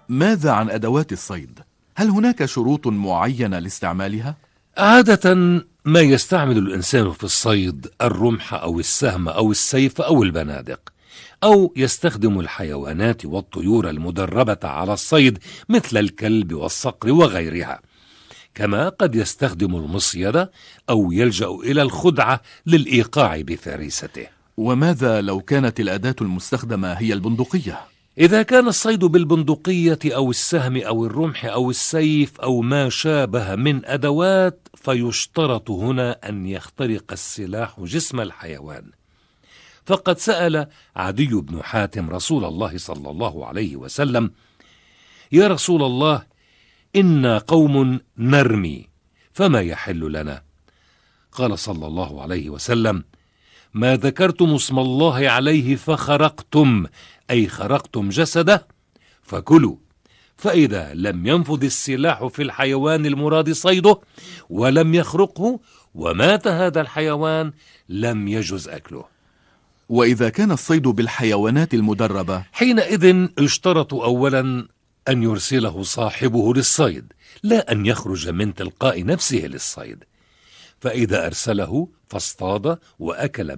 ماذا عن أدوات الصيد؟ هل هناك شروط معينة لاستعمالها؟ عادة ما يستعمل الإنسان في الصيد الرمح أو السهم أو السيف أو البنادق، أو يستخدم الحيوانات والطيور المدربة على الصيد مثل الكلب والصقر وغيرها، كما قد يستخدم المصيدة أو يلجأ إلى الخدعة للإيقاع بفريسته. وماذا لو كانت الأداة المستخدمة هي البندقية؟ إذا كان الصيد بالبندقية أو السهم أو الرمح أو السيف أو ما شابه من أدوات، فيشترط هنا أن يخترق السلاح جسم الحيوان. فقد سأل عدي بن حاتم رسول الله صلى الله عليه وسلم: يا رسول الله، إنا قوم نرمي، فما يحل لنا؟ قال صلى الله عليه وسلم: ما ذكرتم اسم الله عليه فخرقتم، أي خرقتم جسده، فكلوا. فإذا لم ينفذ السلاح في الحيوان المراد صيده ولم يخرقه ومات هذا الحيوان، لم يجز أكله. وإذا كان الصيد بالحيوانات المدربة؟ حينئذ يشترط أولا أن يرسله صاحبه للصيد، لا أن يخرج من تلقاء نفسه للصيد. فإذا أرسله فاصطاد وأكل